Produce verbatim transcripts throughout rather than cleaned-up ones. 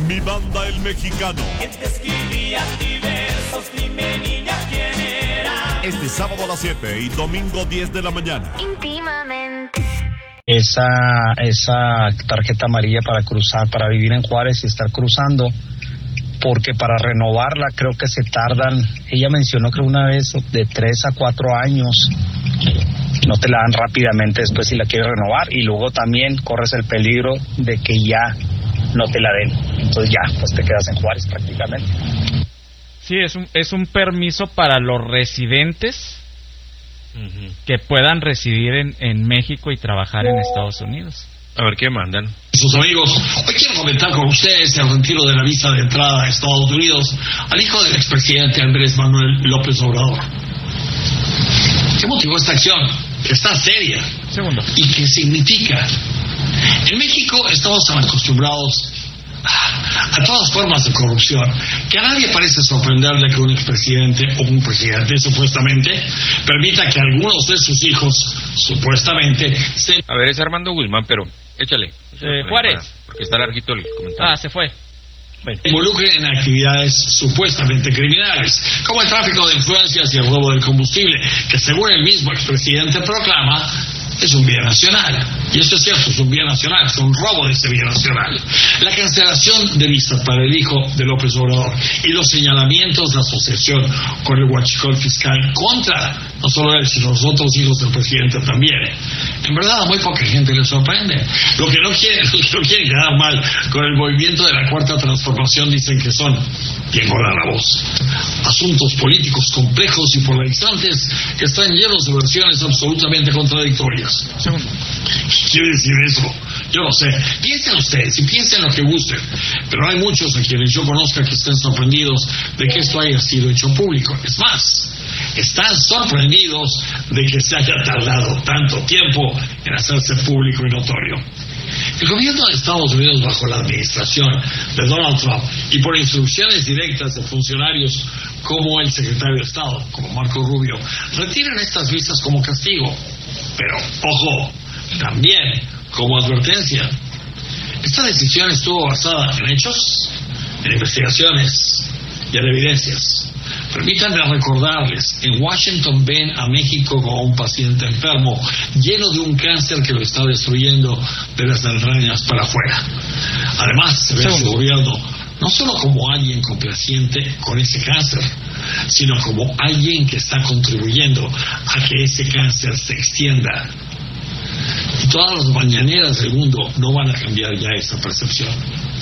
Mi Banda El Mexicano. ¿Quién te escribía diversos? Dime, niña, ¿quién era? Este sábado a las siete y domingo diez de la mañana. Íntimamente. Esa, esa tarjeta amarilla para cruzar, para vivir en Juárez y estar cruzando, porque para renovarla creo que se tardan, ella mencionó que una vez de tres a cuatro años, no te la dan rápidamente después si la quieres renovar, y luego también corres el peligro de que ya no te la den, entonces ya, pues te quedas en Juárez prácticamente. Sí, es un, es un permiso para los residentes uh-huh. que puedan residir en, en México y trabajar en Estados Unidos. A ver qué mandan. Sus amigos, hoy quiero comentar con ustedes el retiro de la visa de entrada a Estados Unidos al hijo del expresidente Andrés Manuel López Obrador. ¿Qué motivó esta acción? Que está seria. Segundo. ¿Y qué significa? En México estamos tan acostumbrados a todas formas de corrupción que a nadie parece sorprenderle que un expresidente o un presidente supuestamente permita que algunos de sus hijos supuestamente se... A ver, es Armando Guzmán, pero échale. Eh, Juárez. Porque está larguito el comentario. Ah, se fue. Bueno. Involucren en actividades supuestamente criminales, como el tráfico de influencias y el robo del combustible, que según el mismo expresidente proclama, es un bien nacional. Y esto es cierto, es un bien nacional, es un robo de ese bien nacional. La cancelación de visas para el hijo de López Obrador y los señalamientos de asociación con el huachicol fiscal contra no solo él, sino los otros hijos del presidente también. En verdad, a muy poca gente le sorprende. Lo que no quieren, lo que no quieren quedar mal con el movimiento de la Cuarta Transformación dicen que son, y engordan la voz, asuntos políticos complejos y polarizantes que están llenos de versiones absolutamente contradictorias. ¿Qué quiere decir eso? Yo no sé. Piensen ustedes y piensen lo que gusten, pero hay muchos a quienes yo conozca que estén sorprendidos de que esto haya sido hecho público. Es más, están sorprendidos de que se haya tardado tanto tiempo en hacerse público y notorio. El gobierno de Estados Unidos, bajo la administración de Donald Trump y por instrucciones directas de funcionarios como el secretario de Estado, como Marco Rubio, retiran estas visas como castigo. Pero, ojo, también como advertencia. Esta decisión estuvo basada en hechos, en investigaciones y en evidencias. Permítanme recordarles, en Washington ven a México como un paciente enfermo, lleno de un cáncer que lo está destruyendo de las entrañas para afuera. Además, se ve a su gobierno no solo como alguien complaciente con ese cáncer, sino como alguien que está contribuyendo a que ese cáncer se extienda. Y todas las mañaneras del mundo no van a cambiar ya esa percepción.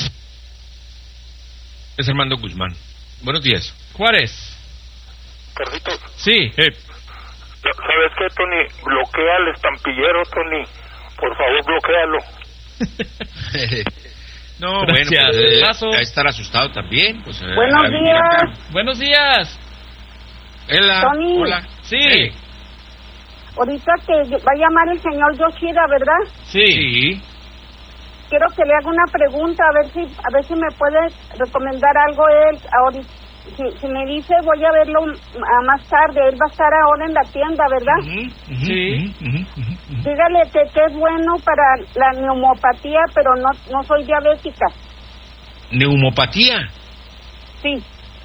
Es Armando Guzmán. Buenos días. Juárez. Carlitos. Sí. Eh. ¿Sabes qué, Tony? Bloquea al estampillero, Tony. Por favor, bloquéalo. No, Gracias. bueno, pues, eh, Paso. a estar asustado también. Pues, eh, Buenos a días. acá. Buenos días. Hola. Tony. Hola. Sí. Hey. Ahorita que va a llamar el señor Yoshida, ¿verdad? Sí. Sí. Quiero que le haga una pregunta, a ver si a ver si me puede recomendar algo él. Ahorita, si, si me dice, voy a verlo a más tarde. Él va a estar ahora en la tienda, ¿verdad? Uh-huh, uh-huh, Sí. uh-huh, uh-huh. Dígale que, que es bueno para la neumopatía, pero no no soy diabética. ¿Neumopatía? Sí.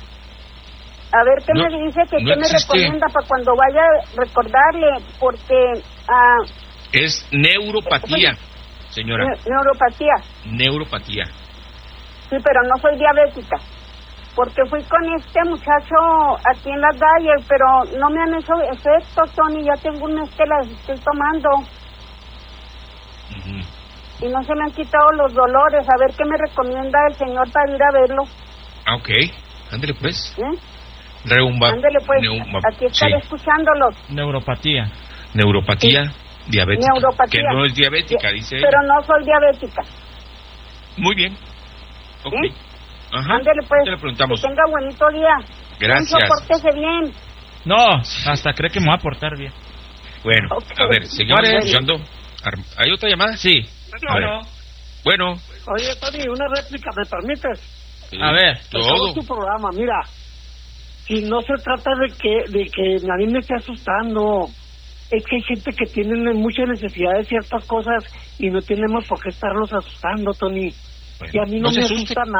A ver qué No, me dice, que no qué me existe. recomienda para cuando vaya a recordarle, porque... ah Es neuropatía, señora. ne- neuropatía. Neuropatía. Sí, pero no soy diabética. Porque fui con este muchacho aquí en las Dyer, pero no me han hecho efecto, Tony. Ya tengo un mes que las estoy tomando. Uh-huh. Y no se me han quitado los dolores. A ver qué me recomienda el señor para ir a verlo. Ah, ok. Ándale, pues. ¿Eh? Reumba. Ándele, pues. Neuma- Aquí estaré sí. escuchándolos. Neuropatía. Neuropatía diabética. Neuropatía. Que no es diabética, Di- dice Pero ella. no soy diabética. Muy bien. Ok. ¿Eh? Ajá. Ándele, pues. Ya le preguntamos. Que tenga bonito día. Gracias. Pórtese bien. No, hasta cree que me va a portar bien. Bueno, Ok. a ver, seguimos Juárez. escuchando. Ar- ¿Hay otra llamada? Sí. A ver. Bueno, Oye, Tony, una réplica, ¿me permites? sí, A ver. Todo todo. tu programa, mira, si no se trata de que de que a mí me esté asustando, es que hay gente que tiene mucha necesidad de ciertas cosas y no tenemos por qué estarlos asustando, Tony. Bueno, Y a mí no, no se me asuste. asusta nada.